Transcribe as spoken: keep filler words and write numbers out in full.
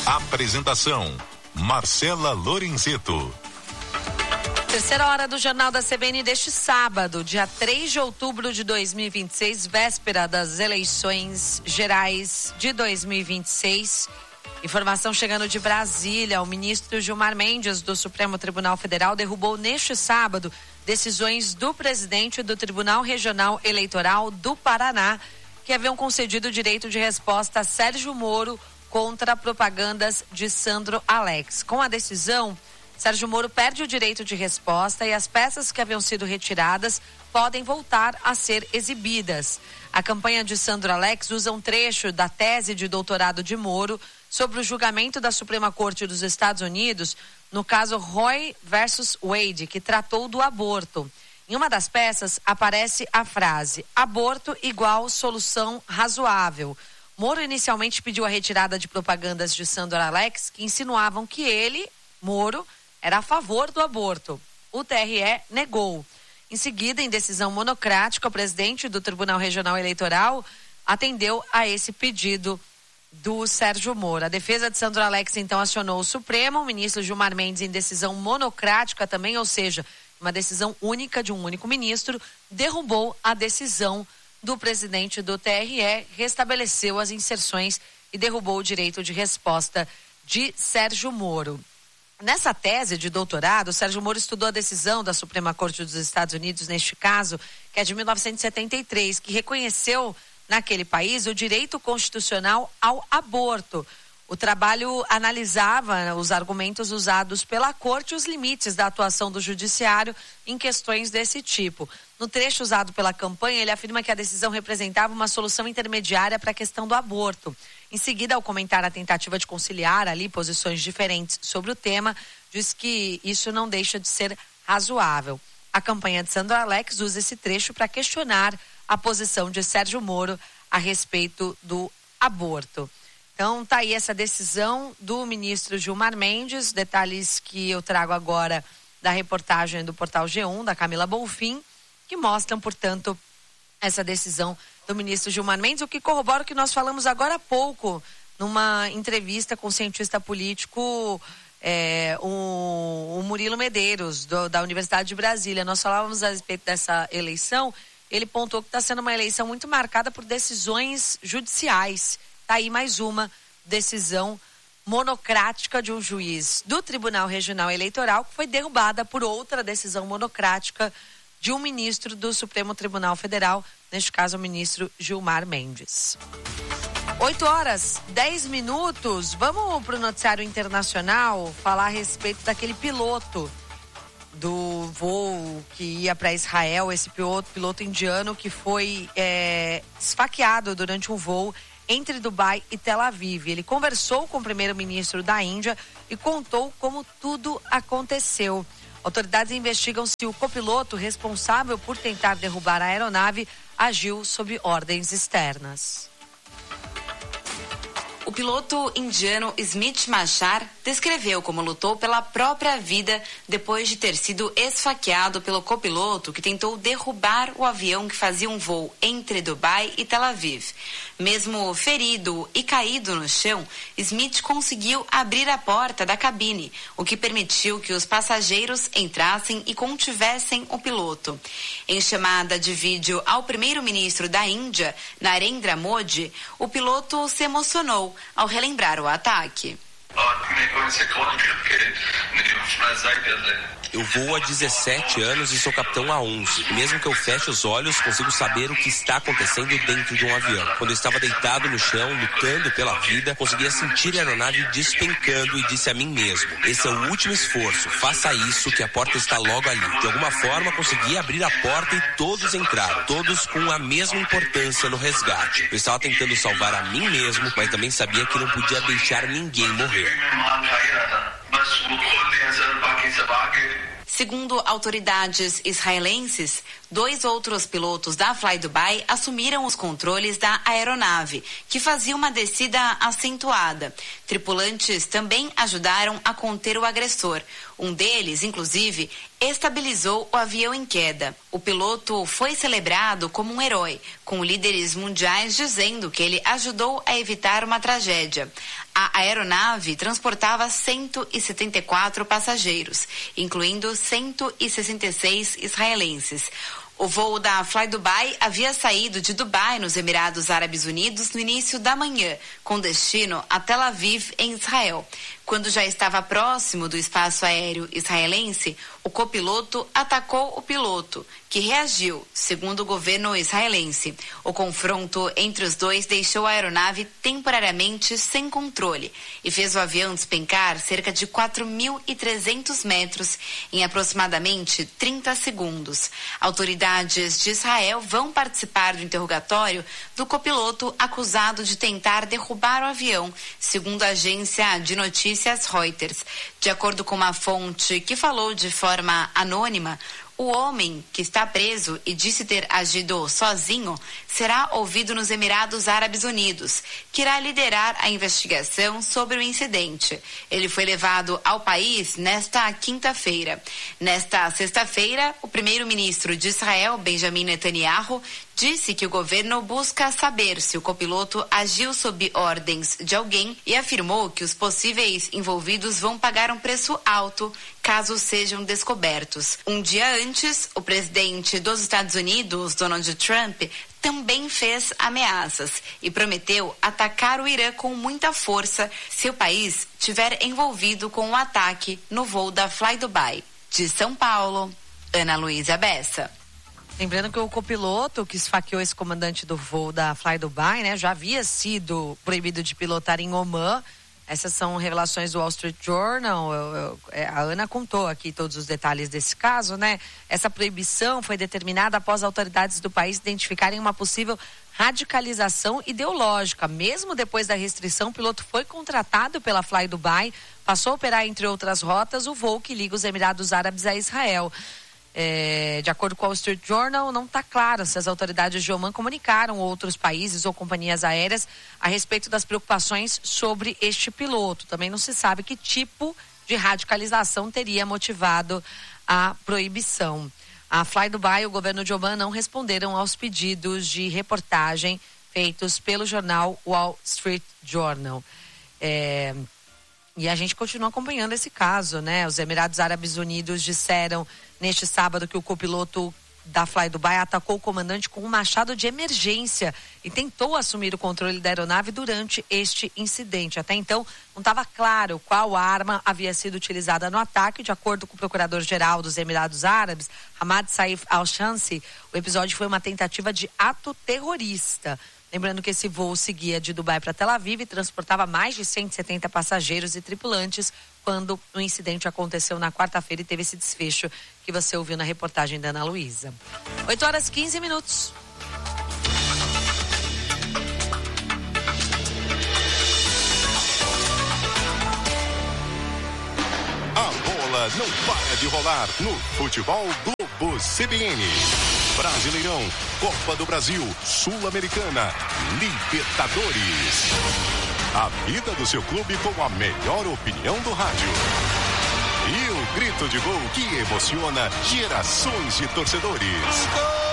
Apresentação: Marcela Lorenzeto. Terceira hora do Jornal da C B N deste sábado, dia três de outubro de dois mil e vinte e seis, véspera das eleições gerais de dois mil e vinte e seis. Informação chegando de Brasília: o ministro Gilmar Mendes, do Supremo Tribunal Federal, derrubou neste sábado decisões do presidente do Tribunal Regional Eleitoral do Paraná, que haviam concedido o direito de resposta a Sérgio Moro contra propagandas de Sandro Alex. Com a decisão, Sérgio Moro perde o direito de resposta e as peças que haviam sido retiradas podem voltar a ser exibidas. A campanha de Sandro Alex usa um trecho da tese de doutorado de Moro sobre o julgamento da Suprema Corte dos Estados Unidos no caso Roe versus Wade, que tratou do aborto. Em uma das peças aparece a frase: aborto igual solução razoável. Moro inicialmente pediu a retirada de propagandas de Sandro Alex que insinuavam que ele, Moro, era a favor do aborto. O T R E negou. Em seguida, em decisão monocrática, o presidente do Tribunal Regional Eleitoral atendeu a esse pedido do Sérgio Moro. A defesa de Sandro Alex então acionou o Supremo, o ministro Gilmar Mendes, em decisão monocrática também, ou seja, uma decisão única de um único ministro, derrubou a decisão do presidente do T R E, restabeleceu as inserções e derrubou o direito de resposta de Sérgio Moro. Nessa tese de doutorado, Sérgio Moro estudou a decisão da Suprema Corte dos Estados Unidos, neste caso, que é de mil novecentos e setenta e três, que reconheceu naquele país o direito constitucional ao aborto. O trabalho analisava os argumentos usados pela Corte e os limites da atuação do Judiciário em questões desse tipo. No trecho usado pela campanha, ele afirma que a decisão representava uma solução intermediária para a questão do aborto. Em seguida, ao comentar a tentativa de conciliar ali posições diferentes sobre o tema, diz que isso não deixa de ser razoável. A campanha de Sandro Alex usa esse trecho para questionar a posição de Sérgio Moro a respeito do aborto. Então, tá aí essa decisão do ministro Gilmar Mendes, detalhes que eu trago agora da reportagem do Portal G um, da Camila Bonfim, que mostram, portanto, essa decisão do ministro Gilmar Mendes, o que corrobora o que nós falamos agora há pouco, numa entrevista com o cientista político, é, o, o Murilo Medeiros, do, da Universidade de Brasília. Nós falávamos a respeito dessa eleição, ele pontuou que está sendo uma eleição muito marcada por decisões judiciais. Está aí mais uma decisão monocrática de um juiz do Tribunal Regional Eleitoral, que foi derrubada por outra decisão monocrática de um ministro do Supremo Tribunal Federal, neste caso o ministro Gilmar Mendes. oito horas, dez minutos, vamos para o noticiário internacional falar a respeito daquele piloto do voo que ia para Israel, esse piloto, piloto indiano que foi é, esfaqueado durante um voo entre Dubai e Tel Aviv. Ele conversou com o primeiro-ministro da Índia e contou como tudo aconteceu. Autoridades investigam se o copiloto responsável por tentar derrubar a aeronave agiu sob ordens externas. O piloto indiano Smit Machar descreveu como lutou pela própria vida depois de ter sido esfaqueado pelo copiloto que tentou derrubar o avião que fazia um voo entre Dubai e Tel Aviv. Mesmo ferido e caído no chão, Smit conseguiu abrir a porta da cabine, o que permitiu que os passageiros entrassem e contivessem o piloto. Em chamada de vídeo ao primeiro-ministro da Índia, Narendra Modi, o piloto se emocionou ao relembrar o ataque. Eu voo há dezessete anos e sou capitão há onze. Mesmo que eu feche os olhos, consigo saber o que está acontecendo dentro de um avião. Quando eu estava deitado no chão, lutando pela vida, conseguia sentir a aeronave despencando e disse a mim mesmo: esse é o último esforço, faça isso que a porta está logo ali. De alguma forma, consegui abrir a porta e todos entraram, todos com a mesma importância no resgate. Eu estava tentando salvar a mim mesmo, mas também sabia que não podia deixar ninguém morrer. Segundo autoridades israelenses, dois outros pilotos da Fly Dubai assumiram os controles da aeronave, que fazia uma descida acentuada. Tripulantes também ajudaram a conter o agressor. Um deles, inclusive, estabilizou o avião em queda. O piloto foi celebrado como um herói, com líderes mundiais dizendo que ele ajudou a evitar uma tragédia. A aeronave transportava cento e setenta e quatro passageiros, incluindo cento e sessenta e seis israelenses. O voo da Fly Dubai havia saído de Dubai, nos Emirados Árabes Unidos, no início da manhã, com destino a Tel Aviv, em Israel. Quando já estava próximo do espaço aéreo israelense, o copiloto atacou o piloto, que reagiu, segundo o governo israelense. O confronto entre os dois deixou a aeronave temporariamente sem controle e fez o avião despencar cerca de quatro mil e trezentos metros em aproximadamente trinta segundos. Autoridades de Israel vão participar do interrogatório do copiloto acusado de tentar derrubar o avião, segundo a agência de notícias Reuters. De acordo com uma fonte que falou de forma anônima, o homem, que está preso e disse ter agido sozinho, será ouvido nos Emirados Árabes Unidos, que irá liderar a investigação sobre o incidente. Ele foi levado ao país nesta quinta-feira. Nesta sexta-feira, o primeiro-ministro de Israel, Benjamin Netanyahu, disse que o governo busca saber se o copiloto agiu sob ordens de alguém e afirmou que os possíveis envolvidos vão pagar um preço alto caso sejam descobertos. Um dia antes, o presidente dos Estados Unidos, Donald Trump, também fez ameaças e prometeu atacar o Irã com muita força se o país estiver envolvido com o ataque no voo da Fly Dubai. De São Paulo, Ana Luísa Bessa. Lembrando que o copiloto que esfaqueou esse comandante do voo da Fly Dubai, né, já havia sido proibido de pilotar em Omã. Essas são revelações do Wall Street Journal. Eu, eu, a Ana contou aqui todos os detalhes desse caso, né? Essa proibição foi determinada após autoridades do país identificarem uma possível radicalização ideológica. Mesmo depois da restrição, o piloto foi contratado pela Fly Dubai, passou a operar, entre outras rotas, o voo que liga os Emirados Árabes a Israel. É, de acordo com o Wall Street Journal, não está claro se as autoridades de Omã comunicaram outros países ou companhias aéreas a respeito das preocupações sobre este piloto. Também não se sabe que tipo de radicalização teria motivado a proibição. A Fly Dubai e o governo de Omã não responderam aos pedidos de reportagem feitos pelo jornal Wall Street Journal. É, e a gente continua acompanhando esse caso, né? Os Emirados Árabes Unidos disseram neste sábado que o copiloto da Fly Dubai atacou o comandante com um machado de emergência e tentou assumir o controle da aeronave durante este incidente. Até então, não estava claro qual arma havia sido utilizada no ataque. De acordo com o procurador-geral dos Emirados Árabes, Hamad Saif Al-Shamsi, o episódio foi uma tentativa de ato terrorista. Lembrando que esse voo seguia de Dubai para Tel Aviv e transportava mais de cento e setenta passageiros e tripulantes quando o incidente aconteceu na quarta-feira e teve esse desfecho que você ouviu na reportagem da Ana Luísa. oito horas e quinze minutos. A bola não para de rolar no Futebol Globo C B N. Brasileirão, Copa do Brasil, Sul-Americana, Libertadores. A vida do seu clube com a melhor opinião do rádio. E o grito de gol que emociona gerações de torcedores.